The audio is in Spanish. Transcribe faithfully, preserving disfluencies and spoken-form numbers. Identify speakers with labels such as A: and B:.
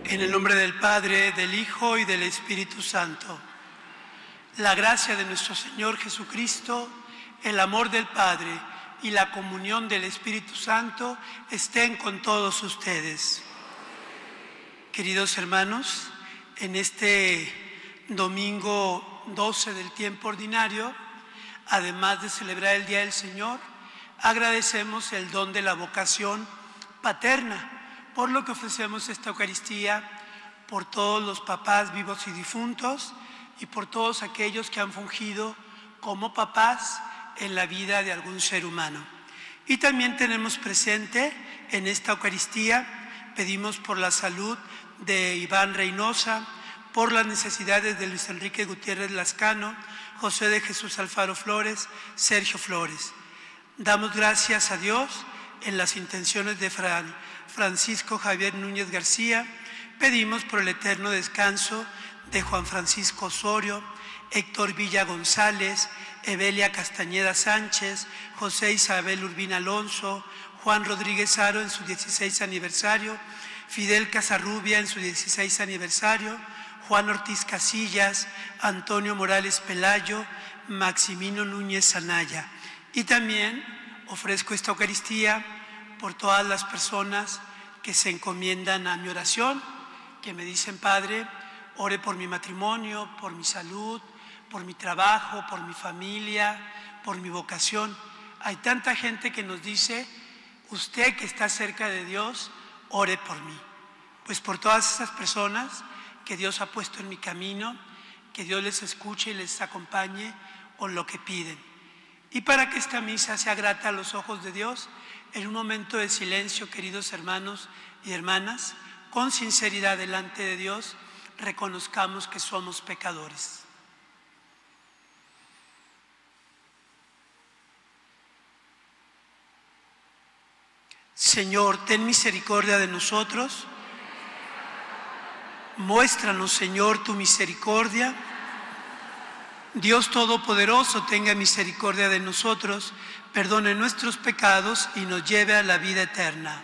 A: En el nombre del Padre, del Hijo y del Espíritu Santo. La gracia de nuestro Señor Jesucristo, el amor del Padre y la comunión del Espíritu Santo estén con todos ustedes. Queridos hermanos, en este domingo doce del tiempo ordinario, además de celebrar el Día del Señor, agradecemos el don de la vocación paterna, por lo que ofrecemos esta Eucaristía por todos los papás vivos y difuntos y por todos aquellos que han fungido como papás en la vida de algún ser humano. Y también tenemos presente en esta Eucaristía, pedimos por la salud de Iván Reynosa, por las necesidades de Luis Enrique Gutiérrez Lascano, José de Jesús Alfaro Flores, Sergio Flores. Damos gracias a Dios en las intenciones de Fran Francisco Javier Núñez García. Pedimos por el eterno descanso de Juan Francisco Osorio, Héctor Villa González, Evelia Castañeda Sánchez, José Isabel Urbina Alonso, Juan Rodríguez Aro en su dieciséis aniversario, Fidel Casarrubia en su dieciséis aniversario, Juan Ortiz Casillas, Antonio Morales Pelayo, Maximino Núñez Anaya. Y también ofrezco esta Eucaristía por todas las personas que se encomiendan a mi oración, que me dicen: Padre, ore por mi matrimonio, por mi salud, por mi trabajo, por mi familia, por mi vocación. Hay tanta gente que nos dice: usted que está cerca de Dios, ore por mí. Pues por todas esas personas que Dios ha puesto en mi camino, que Dios les escuche y les acompañe con lo que piden. Y para que esta misa sea grata a los ojos de Dios, en un momento de silencio, queridos hermanos y hermanas, con sinceridad delante de Dios, reconozcamos que somos pecadores. Señor, ten misericordia de nosotros. Muéstranos, Señor, tu misericordia. Dios Todopoderoso, tenga misericordia de nosotros, perdone nuestros pecados y nos lleve a la vida eterna.